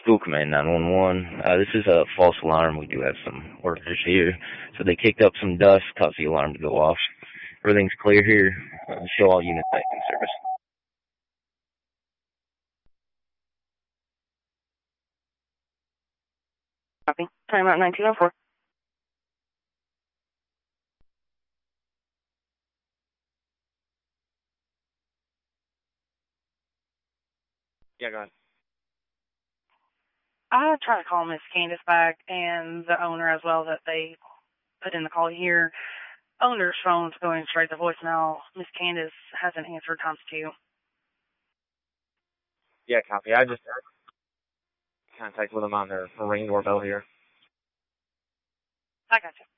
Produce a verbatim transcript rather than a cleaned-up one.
School Command nine one one. Uh, this is a false alarm. We do have some workers here. So they kicked up some dust, caused the alarm to go off. Everything's clear here. Uh, show all units back in service. Copy. Time out nineteen oh four. Yeah, go ahead. I tried to call Miss Candace back and the owner as well that they put in the call here. Owner's phone's going straight to voicemail. Miss Candace hasn't answered times two. Yeah, copy. I just contact with them on their ring doorbell here. I got you.